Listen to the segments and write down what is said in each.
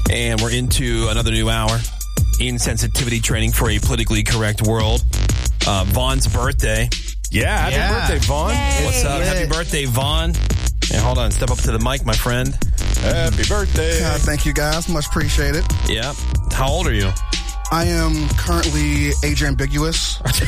And we're into another new hour. Insensitivity training for a politically correct world. Vaughn's birthday. Yeah, happy birthday, Vaughn. Yay. What's up? Happy birthday, Vaughn. Hey, hold on. Step up to the mic, my friend. Happy birthday. Thank you, guys. Much appreciated. Yeah. How old are you? I am currently age ambiguous. Oh.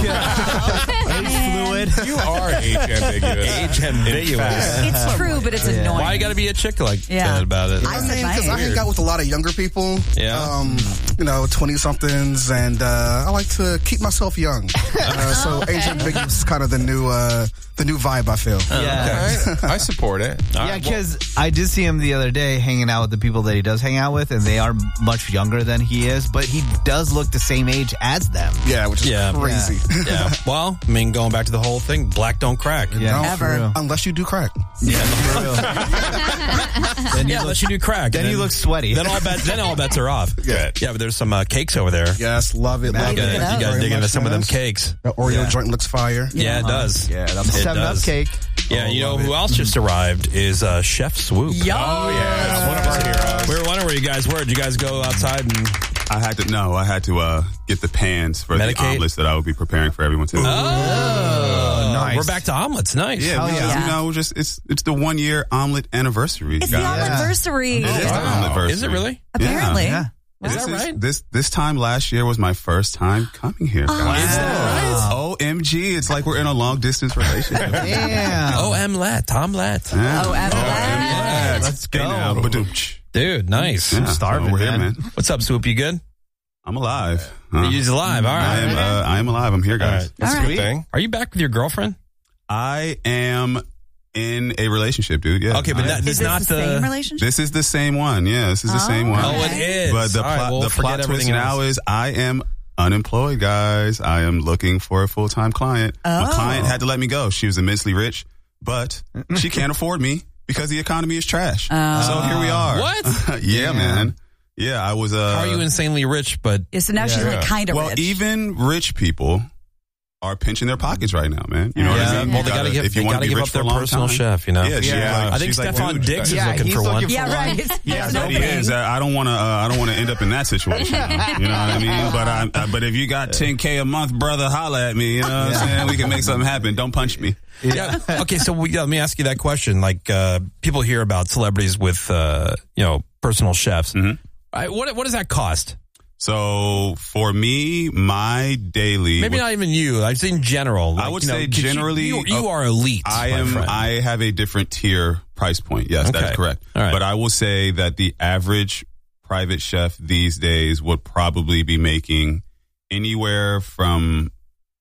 Age fluid. You are age ambiguous. Age ambiguous. It's true, but it's annoying. Why you got to be a chick like Yeah. that about it? I mean, because I hang out with a lot of younger people. Yeah. 20-somethings, and I like to keep myself young. So age ambiguous is kind of the new vibe, I feel. Yeah. All right. I support it. Yeah, because I did see him the other day hanging out with the people that he does hang out with, and they are much younger than he is, but he does look the same age as them. Yeah, which is crazy. Yeah. Well, I mean, going back to the whole thing, black don't crack. Yeah, No, Ever. for real. unless you do crack. Yeah, for real. Yeah, unless you do crack. Then you look sweaty. Then all bets are off. Yeah. Yeah, but there's some cakes over there. Yes, love it. You Love gotta, it. you gotta Very dig into much, some of them yes. cakes. The Oreo joint looks fire. Yeah, it does. Yeah, that's It 7-Up does. cake. Yeah, you know who else just arrived is Chef Swoop. Yo. Oh, yeah. One of our heroes. We were wondering where you guys were. Did you guys go outside and... I had to get the pans for Medicate? the omelets that I will be preparing for everyone tonight. Oh, nice. We're back to omelets. Nice. Yeah, Oh, yeah. you know, just it's the 1 year omelet anniversary. It's the guys. anniversary. It is the anniversary. Is it really? Apparently. Yeah. Is that right? This time last year was my first time coming here. Guys. Is that right? OMG, it's like we're in a long distance relationship. Damn. Oh, omelette. Omelette. Yeah. Oh, omelette. Let's go. Hey now, badoomch. Dude, nice. Yeah, starving, we're here, man. man. What's up, Swoop? You good? I'm alive. He's alive. All right. I am alive. I'm here, All guys. right. That's All a right. good thing. Are you back with your girlfriend? I am in a relationship, dude. Yeah. Okay, but that Is is this not the same relationship? This is the same one. Yeah, this is the same one. Oh, it is. But the All right, plot, we'll the forget plot everything twist now else. is I am unemployed, guys. I am looking for a full-time client. My client had to let me go. She was immensely rich, but she can't afford me because the economy is trash. So here we are. What? Yeah, man. Yeah, I was. How are you insanely rich, but... Yeah, so now she's like kind of Well, rich. even rich people are pinching their pockets right now, man. You know what I mean? Well, they gotta give, if you they want gotta to be give rich up for their a long personal time. chef, you know? Yeah, I think she's like, Stefan dude, Diggs is yeah, looking he's for one. looking for Yeah, right. Yeah, There's but he opening. is. I don't want to end up in that situation. You know what I mean? But if you got $10K a month, brother, holla at me. You know what I'm saying? We can make something happen. Don't punch me. Yeah. Okay, so let me ask you that question. Like, people hear about celebrities with, personal chefs. Mm-hmm. What does that cost? So for me, my daily, Maybe not even you. I've seen general. Like, I would you know, say 'cause generally, you are elite. I my am. friend. I have a different tier price point. Yes, that Okay. is correct. All right. But I will say that the average private chef these days would probably be making anywhere from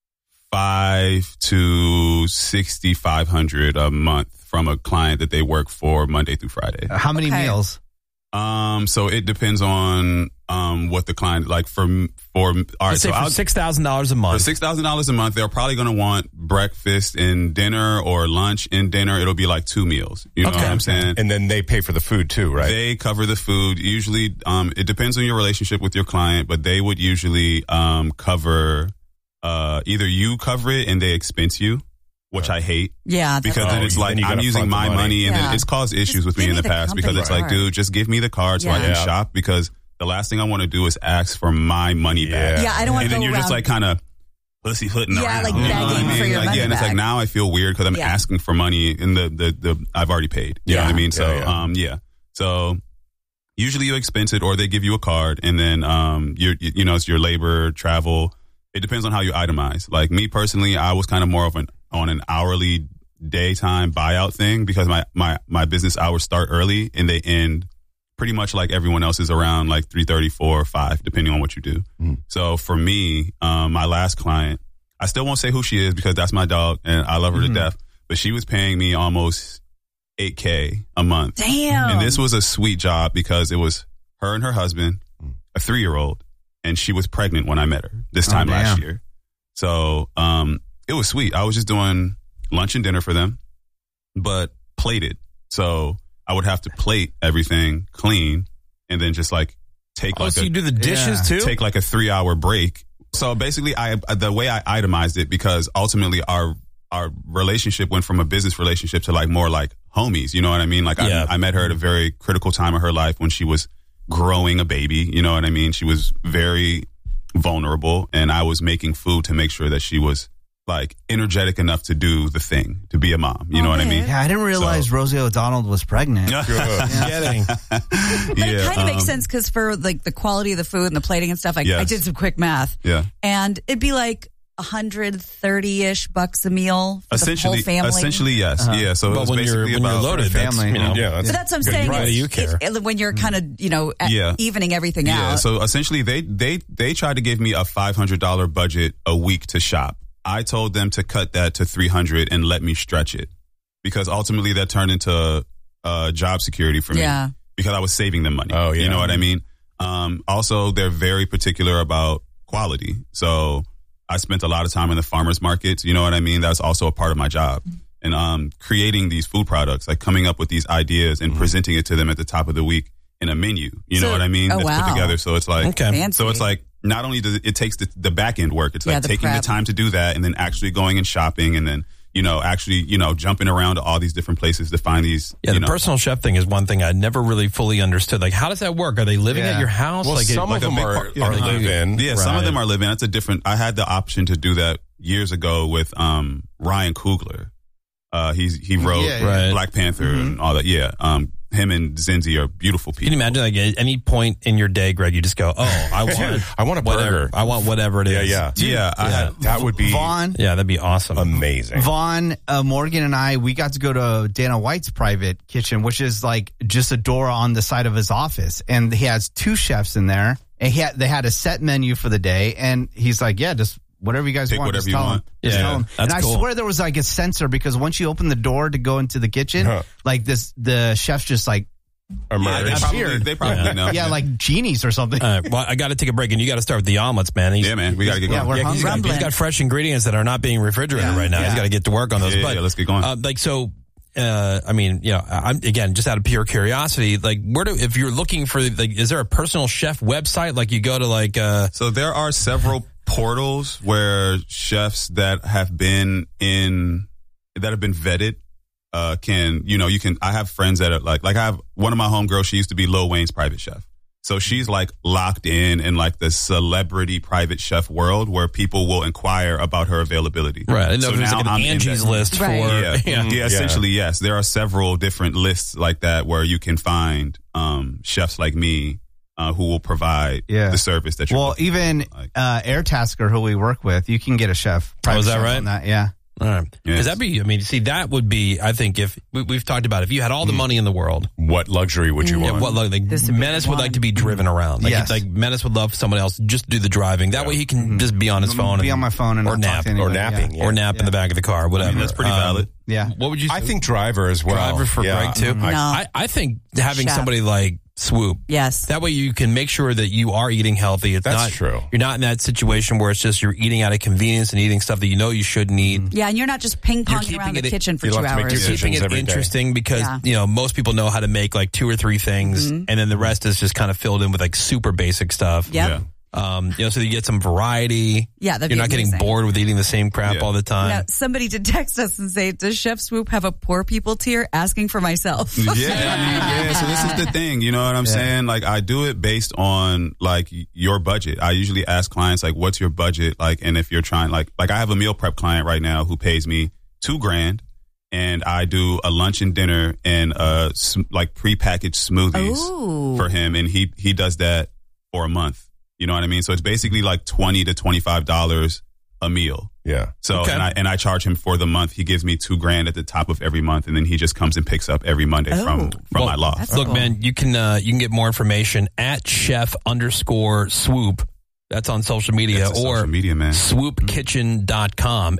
$500 to $6,500 a month from a client that they work for Monday through Friday. How many Okay. meals? So it depends on what the client like for all right. Let's say So for I'll, $6,000 a month. for $6,000 a month, they're probably going to want breakfast and dinner or lunch and dinner. It'll be like 2 meals. You know what I'm saying? And then they pay for the food too, right? They cover the food. Usually, it depends on your relationship with your client, but they would usually cover either you cover it and they expense you, which I hate. Yeah. Because that's- then it's like then you I'm gotta using front the my money. money, and Yeah. then it's caused issues with me give in me the the past because company it's like, card. dude, just give me the card so I can Yeah. shop, because the last thing I want to do is ask for my money back. Yeah, I don't want And to then go you're around. just like kind of pussyfooting Yeah, around. like you know begging what I mean? for your Like, money yeah, and it's back. like now I feel weird because I'm Yeah. asking for money in the I've already paid. You know what I mean? So Yeah. So usually you expense it or they give you a card, and then it's your labor, travel. It depends on how you itemize. Like me personally, I was kind of more of on an hourly daytime buyout thing because my business hours start early and they end pretty much like everyone else is around like 3:30, 4, or 5, depending on what you do. So for me, my last client, I still won't say who she is because that's my dog and I love her to death, but she was paying me almost $8K a month. Damn. And this was a sweet job because it was her and her husband, a 3-year-old, and she was pregnant when I met her this time last year. So it was sweet. I was just doing lunch and dinner for them, but plated. So I would have to plate everything clean and then just like take so you do the dishes too? Take like a 3-hour break. So basically the way I itemized it, because ultimately our relationship went from a business relationship to like more like homies. You know what I mean? Like I met her at a very critical time of her life when she was growing a baby. You know what I mean? She was very vulnerable, and I was making food to make sure that she was like energetic enough to do the thing, to be a mom. You know what I mean? Yeah, I didn't realize Rosie O'Donnell was pregnant. Kidding. But it kind of makes sense because for like the quality of the food and the plating and stuff, I did some quick math. Yeah. And it'd be like $130-ish a meal for the whole family. Essentially, yes. Yeah. So But it was when basically you're about loaded, family. But that's what I'm saying. Why do you care? When you're kind of, evening everything out. Yeah. So essentially, they tried to give me a $500 budget a week to shop. I told them to cut that to $300 and let me stretch it, because ultimately that turned into job security for me. Yeah. Because I was saving them money. Oh, yeah. You know what I mean? Also, they're very particular about quality. So I spent a lot of time in the farmers markets. You know what I mean? That's also a part of my job. And creating these food products, like coming up with these ideas and presenting it to them at the top of the week in a menu. You know what I mean? Oh, That's put together. So it's like, Fancy. so it's like, not only does it takes the back end work, it's like the taking prep. the time to do that and then actually going and shopping and then, actually, jumping around to all these different places to find these. Yeah, the personal chef thing is one thing I never really fully understood. Like, how does that work? Are they living at your house? Well, some of them are live-in. Yeah, some of them are live-in. That's a different. I had the option to do that years ago with Ryan Coogler. He wrote Black Panther and all that. Yeah. Him and Zenzi are beautiful people. Can you imagine, like, at any point in your day, Greg, you just go, I want a burger. I want whatever it is. Yeah. That would be Vaughn. Yeah, that'd be awesome. Amazing. Vaughn, Morgan, and I, we got to go to Dana White's private kitchen, which is like just a door on the side of his office. And he has 2 chefs in there. And they had a set menu for the day. And he's like, just whatever you guys Pick want. whatever just you tell want. them. Just tell them. That's and cool. I swear there was like a sensor, because once you open the door to go into the kitchen, like the chef's just like, They probably know. yeah, like genies or something. Well, I got to take a break, and you got to start with the omelets, man. Yeah, man. We got to get going. we're hungry. He's got fresh ingredients that are not being refrigerated right now. He's got to get to work on those. Yeah, let's get going. I'm again just out of pure curiosity. Like, if you're looking for, like, is there a personal chef website? Like, you go to like. So there are several portals where chefs that have been vetted. I have friends that are like I have one of my homegirls. She used to be Lil Wayne's private chef. So she's like locked in like the celebrity private chef world where people will inquire about her availability. Right. And so there's now like an I'm in Angie's that. list Right. for. Yeah, essentially, yes. There are several different lists like that where you can find chefs like me who will provide the service that you're looking even for. Airtasker, who we work with, you can get a chef. Private is that chef right? on that, yeah. All right. Yes. That would be, I think, if we've talked about, if you had all the money in the world, what luxury would you want? Menace would like to be driven around. Like, Yes. like Menace would love someone else just to do the driving. That way he can just be on his phone. Be on my phone and or not talk nap. to anybody, Or napping. yeah. Or nap in the back of the car, whatever. that's pretty valid. Yeah. What would you say? I think driver as well. Driver for Greg, too? No. I think having Chef. somebody like Swoop. Yes. That way you can make sure that you are eating healthy. That's true. You're not in that situation where it's just you're eating out of convenience and eating stuff that you know you shouldn't eat. Yeah, and you're not just ping-ponging around the kitchen for you 2 don't have to make hours. decisions. Keeping it every day. interesting because, most people know how to make like 2 or 3 things and then the rest is just kind of filled in with like super basic stuff. Yep. Yeah. So you get some variety. Yeah, that'd You're be not getting amazing. bored with eating the same crap Yeah. all the time. Now, somebody did text us and say, does Chef Swoop have a poor people tier? Asking for myself. Yeah, so this is the thing, you know what I'm saying? Like, I do it based on like your budget. I usually ask clients like, what's your budget? Like, and if you're trying, like I have a meal prep client right now who pays me $2,000 and I do a lunch and dinner and like prepackaged smoothies for him. And he does that for a month. You know what I mean? So it's basically like $20 to $25 a meal. Yeah. So Okay. and I charge him for the month. He gives me $2,000 at the top of every month, and then he just comes and picks up every Monday from my loft. That's Look, cool. man, you can get more information at chef_swoop. That's on social media That's on or social media, man. swoopkitchen.com.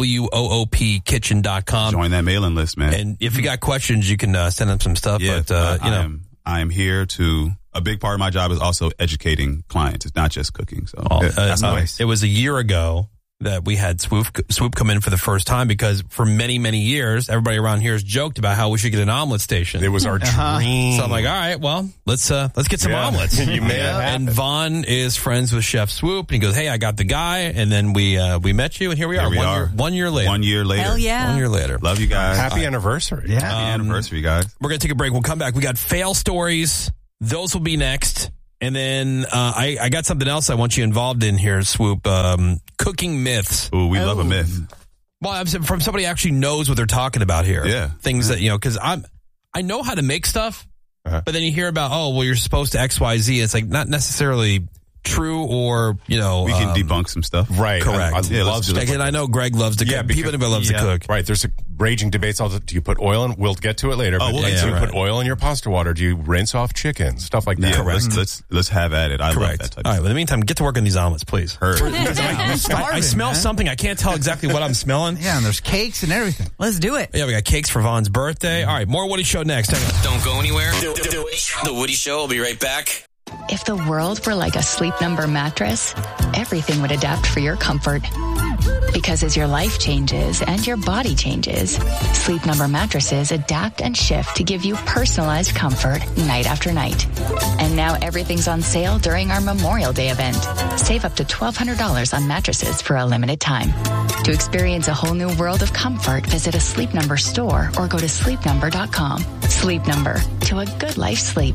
SWOOP kitchen.com. Join that mailing list, man. And if you got questions, you can send them some stuff. Yeah, but I am here to. A big part of my job is also educating clients. It's not just cooking. So that's nice. It was a year ago that we had Swoop come in for the first time because for many, many years, everybody around here has joked about how we should get an omelet station. It was our dream. So I'm like, all right, well, let's get some omelets. You made it happen. And Vaughn is friends with Chef Swoop, and he goes, "Hey, I got the guy." And then we met you, and here we are. One year later. 1 year later. Hell yeah. 1 year later. Love you guys. Happy anniversary. Yeah. Happy anniversary, guys. We're gonna take a break. We'll come back. We got fail stories Those will be next. And then I got something else I want you involved in here, Swoop. Cooking myths. Ooh, we love a myth. Well, I'm from somebody who actually knows what they're talking about here. Yeah. Things that, because I know how to make stuff, but then you hear about, you're supposed to XYZ. It's like not necessarily true or, we can debunk some stuff. Right. Correct. I know Greg loves to cook. People loves to cook. Right. There's raging debates. Do you put oil in? We'll get to it later. Do you put oil in your pasta water? Do you rinse off chicken? Stuff like that. Yeah, correct. Let's have at it. I love that type of All right. Well, in the meantime, get to work on these omelets, please. I smell something. I can't tell exactly what I'm smelling. Yeah, and there's cakes and everything. Let's do it. Yeah, we got cakes for Vaughn's birthday. All right. More Woody Show next. Don't go anywhere. The Woody Show will be right back. If the world were like a Sleep Number mattress, everything would adapt for your comfort. Because as your life changes and your body changes, Sleep Number mattresses adapt and shift to give you personalized comfort night after night. And now everything's on sale during our Memorial Day event. Save up to $1,200 on mattresses for a limited time. To experience a whole new world of comfort, visit a Sleep Number store or go to sleepnumber.com. Sleep Number, to a good life sleep.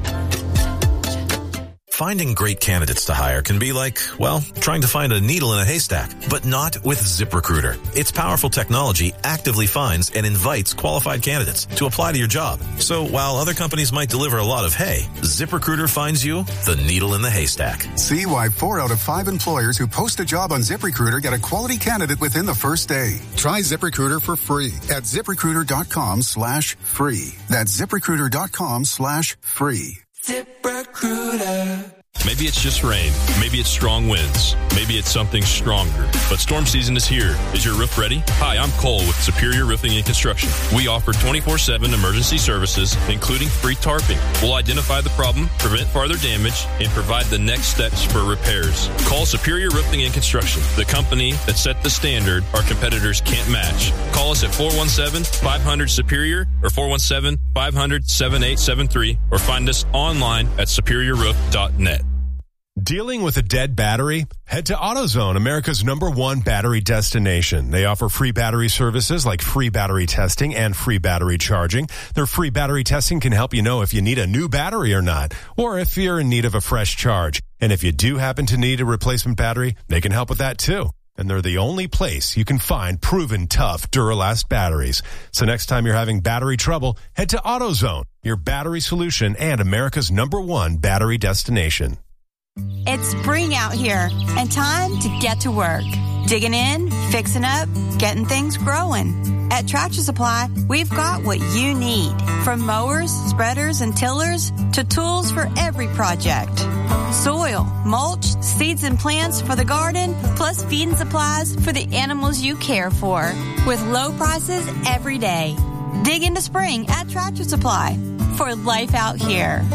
Finding great candidates to hire can be like, trying to find a needle in a haystack, but not with ZipRecruiter. Its powerful technology actively finds and invites qualified candidates to apply to your job. So while other companies might deliver a lot of hay, ZipRecruiter finds you the needle in the haystack. See why 4 out of 5 employers who post a job on ZipRecruiter get a quality candidate within the first day. Try ZipRecruiter for free at ZipRecruiter.com/free. That's ZipRecruiter.com/free. ZipRecruiter. Maybe it's just rain. Maybe it's strong winds. Maybe it's something stronger. But storm season is here. Is your roof ready? Hi, I'm Cole with Superior Roofing and Construction. We offer 24/7 emergency services, including free tarping. We'll identify the problem, prevent farther damage, and provide the next steps for repairs. Call Superior Roofing and Construction, the company that set the standard our competitors can't match. Call us at 417-500-SUPERIOR or 417-500-7873 or find us online at superiorroof.net. Dealing with a dead battery? Head to AutoZone, America's #1 battery destination. They offer free battery services like free battery testing and free battery charging. Their free battery testing can help you know if you need a new battery or not, or if you're in need of a fresh charge. And if you do happen to need a replacement battery, they can help with that too. And they're the only place you can find proven tough Duralast batteries. So next time you're having battery trouble, head to AutoZone, your battery solution and America's #1 battery destination. It's spring out here and time to get to work. Digging in, fixing up, getting things growing. At Tractor Supply, we've got what you need. From mowers, spreaders, and tillers to tools for every project. Soil, mulch, seeds and plants for the garden, plus feeding supplies for the animals you care for. With low prices every day. Dig into spring at Tractor Supply for life out here.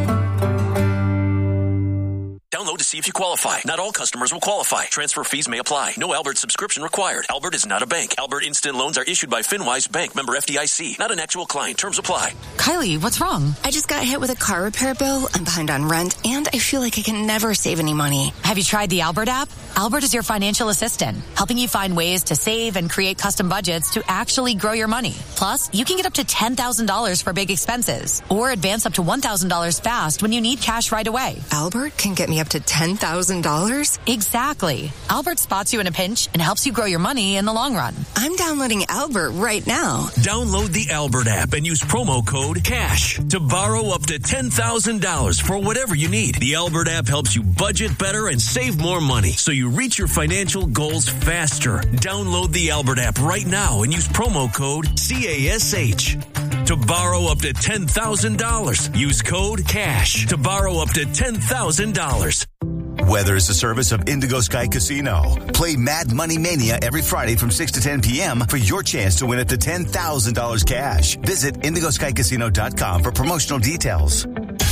Download to see if you qualify. Not all customers will qualify. Transfer fees may apply. No Albert subscription required. Albert is not a bank. Albert Instant Loans are issued by FinWise Bank, member FDIC. Not an actual client. Terms apply. Kylie, what's wrong? I just got hit with a car repair bill. I'm behind on rent, and I feel like I can never save any money. Have you tried the Albert app? Albert is your financial assistant, helping you find ways to save and create custom budgets to actually grow your money. Plus, you can get up to $10,000 for big expenses, or advance up to $1,000 fast when you need cash right away. Albert can get me up to $10,000? Exactly. Albert spots you in a pinch and helps you grow your money in the long run. I'm downloading Albert right now. Download the Albert app and use promo code CASH to borrow up to $10,000 for whatever you need. The Albert app helps you budget better and save more money so you reach your financial goals faster. Download the Albert app right now and use promo code CASH to borrow up to $10,000. Use code CASH to borrow up to $10,000. Weather is a service of Indigo Sky Casino. Play Mad Money Mania every Friday from 6 to 10 p.m. for your chance to win up to $10,000 cash. Visit IndigoSkyCasino.com for promotional details.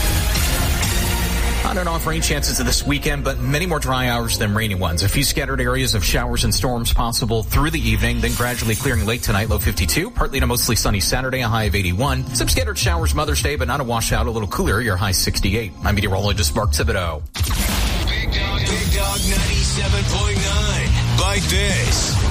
On and off rain chances this weekend, but many more dry hours than rainy ones. A few scattered areas of showers and storms possible through the evening, then gradually clearing late tonight, low 52. Partly to mostly sunny Saturday, a high of 81. Some scattered showers Mother's Day, but not a washout, a little cooler, your high 68. I'm meteorologist Mark Thibodeau. Big Dog 97.9. Like this.